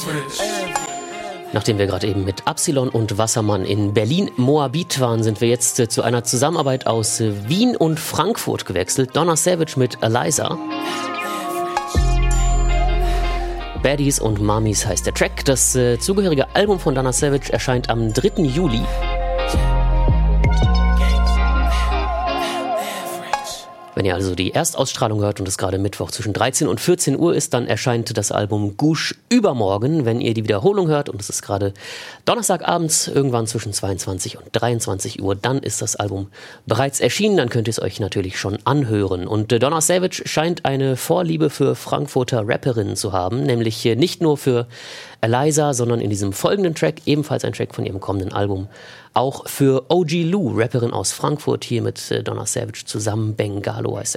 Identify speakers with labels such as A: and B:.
A: Nachdem wir gerade eben mit Absilon und Wassermann in Berlin-Moabit waren, sind wir jetzt zu einer Zusammenarbeit aus Wien und Frankfurt gewechselt. Donna Savage mit Eliza. Baddies und Mamis heißt der Track. Das zugehörige Album von Donna Savage erscheint am 3. Juli. Wenn ihr also die Erstausstrahlung hört und es gerade Mittwoch zwischen 13 und 14 Uhr ist, dann erscheint das Album Gush übermorgen. Wenn ihr die Wiederholung hört und es ist gerade Donnerstagabends, irgendwann zwischen 22 und 23 Uhr, dann ist das Album bereits erschienen. Dann könnt ihr es euch natürlich schon anhören. Und Donna Savage scheint eine Vorliebe für Frankfurter Rapperinnen zu haben, nämlich nicht nur für Eliza, sondern in diesem folgenden Track, ebenfalls ein Track von ihrem kommenden Album, auch für OG Lou, Rapperin aus Frankfurt, hier mit Donna Savage zusammen. Bengalo heißt der